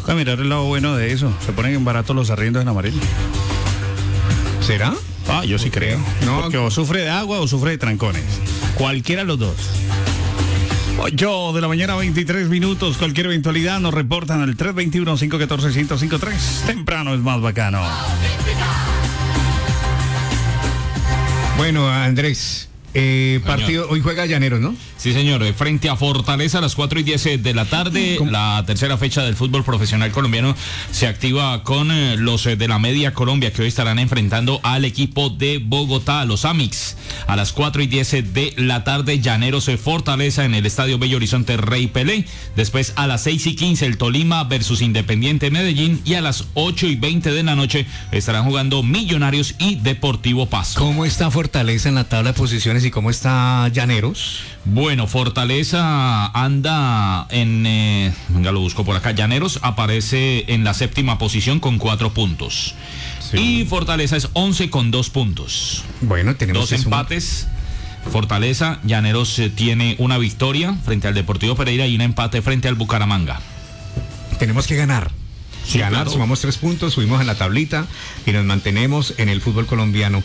Toca mirar el lado bueno de eso. Se ponen baratos los arriendos en Amarillo. ¿Será? Yo sí creo. No. Porque o sufre de agua o sufre de trancones. Cualquiera de los dos. 8 de la mañana, 23 minutos. Cualquier eventualidad nos reportan al 321-514-1053. Temprano es más bacano. Bueno, Andrés, partido, hoy juega Llaneros, ¿no? Sí, señor, frente a Fortaleza a las 4:10 de la tarde. ¿Cómo? La tercera fecha del fútbol profesional colombiano se activa con los de la Media Colombia, que hoy estarán enfrentando al equipo de Bogotá, los Amix. A las 4:10 de la tarde, Llaneros Fortaleza en el Estadio Bello Horizonte Rey Pelé. Después a las 6:15 el Tolima versus Independiente Medellín. Y a las 8:20 de la noche estarán jugando Millonarios y Deportivo Pasto. ¿Cómo está Fortaleza en la tabla de posiciones y cómo está Llaneros? Bueno, Fortaleza anda en, venga, lo busco por acá. Llaneros aparece en la séptima posición con 4 puntos. Sí. Y Fortaleza es 11 con 2 puntos. Bueno, tenemos 2 empates. Fortaleza, Llaneros tiene una victoria frente al Deportivo Pereira y un empate frente al Bucaramanga. Tenemos que ganar. Sí, ganar, claro. Sumamos 3 puntos, subimos en la tablita y nos mantenemos en el fútbol colombiano,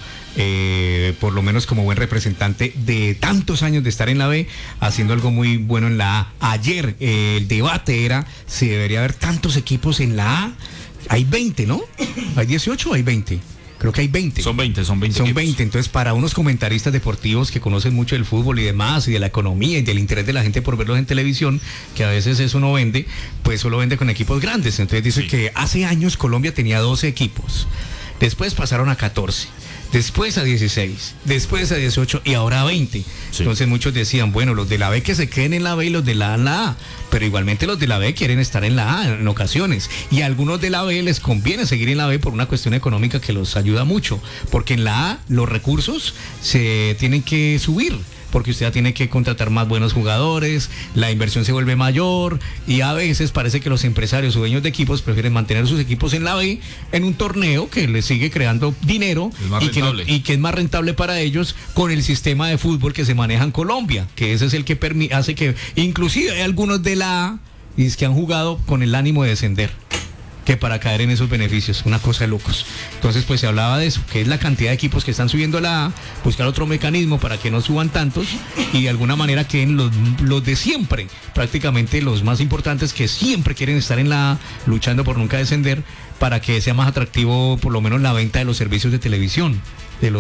por lo menos como buen representante de tantos años de estar en la B, haciendo algo muy bueno en la A. Ayer el debate era si debería haber tantos equipos en la A. Hay 20, ¿no? ¿Hay 18 o hay 20? Creo que hay 20. Son 20 Son equipos. 20, entonces para unos comentaristas deportivos que conocen mucho del fútbol y demás, y de la economía y del interés de la gente por verlos en televisión, que a veces eso no vende, pues solo vende con equipos grandes. Entonces dice que hace años Colombia tenía 12 equipos, después pasaron a 14, después a 16, después a 18 y ahora a 20. Sí. Entonces muchos decían, bueno, los de la B que se queden en la B y los de la A en la A, pero igualmente los de la B quieren estar en la A en ocasiones, y a algunos de la B les conviene seguir en la B por una cuestión económica que los ayuda mucho, porque en la A los recursos se tienen que subir, porque usted ya tiene que contratar más buenos jugadores, la inversión se vuelve mayor, y a veces parece que los empresarios o dueños de equipos prefieren mantener sus equipos en la B en un torneo que les sigue creando dinero Es más y rentable. que es más rentable para ellos con el sistema de fútbol que se maneja en Colombia, que ese es el que hace que inclusive hay algunos de la A y es que han jugado con el ánimo de descender, que para caer en esos beneficios, una cosa de locos. Entonces pues se hablaba de eso, que es la cantidad de equipos que están subiendo a la A, buscar otro mecanismo para que no suban tantos y de alguna manera queden los de siempre, prácticamente los más importantes que siempre quieren estar en la A, luchando por nunca descender, para que sea más atractivo por lo menos la venta de los servicios de televisión, de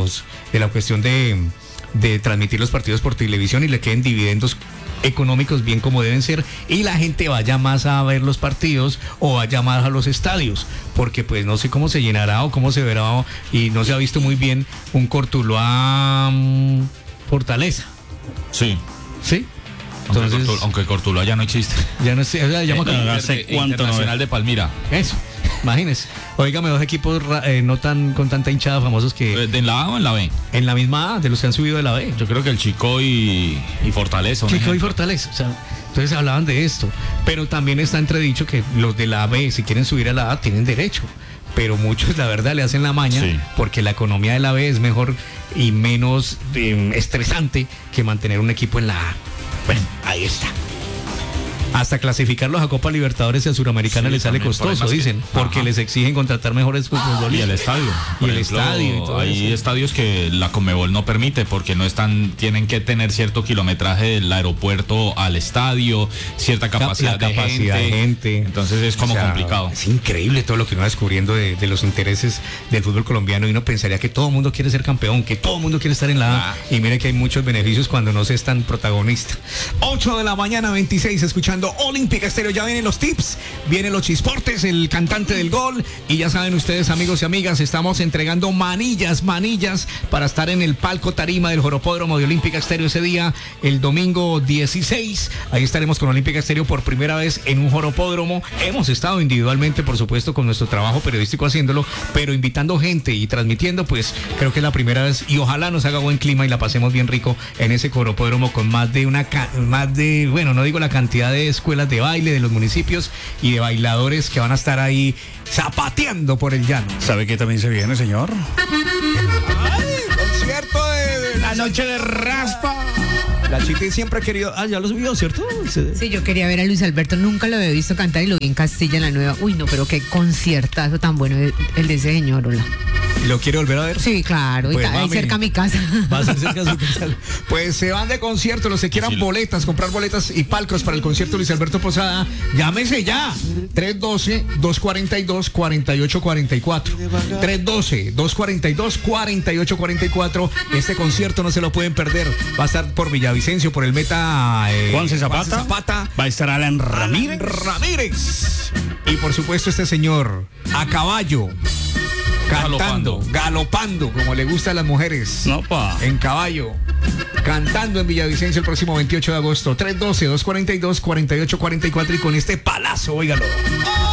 la cuestión de transmitir los partidos por televisión y le queden dividendos económicos bien como deben ser, y la gente vaya más a ver los partidos o vaya más a los estadios, porque pues no sé cómo se llenará o cómo se verá, y no se ha visto muy bien un Cortuluá Fortaleza, Sí. ¿sí? Entonces Aunque Cortuluá ya no existe. ya no sé, ya llama ¿hace cuánto no Internacional ve? de Palmira. eso, imagínese. Óigame, dos equipos no tan con tanta hinchada famosos que ¿En la A o en la B? en la misma A, de los que han subido de la B. Yo creo que el Chico y Fortaleza. un Chico y ejemplo. Fortaleza, o sea, entonces hablaban de esto, pero también está entredicho que los de la B, si quieren subir a la A, tienen derecho, pero muchos la verdad le hacen la maña, Sí. porque la economía de la B es mejor y menos estresante que mantener un equipo en la A. Bueno, ahí está. Hasta clasificarlos a Copa Libertadores y a Suramericana Sí, les sale también, por ahí costoso, más que- dicen, porque Ajá. les exigen contratar mejores futbolistas. Y el estadio. Y Por el estadio y todo hay eso. estadios que la Conmebol no permite porque no están, tienen que tener cierto kilometraje del aeropuerto al estadio, cierta capacidad, La capacidad de gente. Entonces es como O sea, complicado. Es increíble todo lo que uno va descubriendo de los intereses del fútbol colombiano, y uno pensaría que todo el mundo quiere ser campeón, que todo el mundo quiere estar en la A, y mire que hay muchos beneficios cuando no se es tan protagonista. 8 de la mañana, 26, escuchando Olímpica Estéreo. Ya vienen los tips, vienen los chisportes, el cantante del gol, y ya saben ustedes, amigos y amigas, estamos entregando manillas para estar en el palco tarima del Joropódromo de Olímpica Estéreo ese día, el domingo 16. Ahí estaremos con Olímpica Estéreo por primera vez en un Joropódromo. Hemos estado individualmente, por supuesto, con nuestro trabajo periodístico haciéndolo, pero invitando gente y transmitiendo, pues creo que es la primera vez, y ojalá nos haga buen clima y la pasemos bien rico en ese Joropódromo con más de, bueno, no digo la cantidad de escuelas de baile de los municipios y de bailadores que van a estar ahí zapateando por el llano. ¿Sabe qué también se viene, señor? Concierto de La noche de raspa. La Chiti siempre ha querido... Ah, ya los vio, ¿cierto? Sí, yo quería ver a Luis Alberto, nunca lo había visto cantar y lo vi en Castilla en la Nueva. Uy, no, pero qué conciertazo tan bueno el de ese señor, hola. ¿Y lo quiere volver a ver? Sí, claro, Pues, y está ahí mami, cerca a mi casa. Va a ser cerca de su casa. Pues se van de concierto, los que quieran Así boletas, comprar boletas y palcos para el concierto de Luis Alberto Posada, llámese ya. 312-242-4844. 312-242-4844. Este concierto no se lo pueden perder. Va a estar por Villavicencio, por el Meta Juanse Zapata. Va a estar Alan Ramírez. Y por supuesto este señor, a caballo. Cantando, galopando, como le gusta a las mujeres. No, pa. En caballo. Cantando en Villavicencio el próximo 28 de agosto. 312-242-4844. Y con este palazo, óigalo.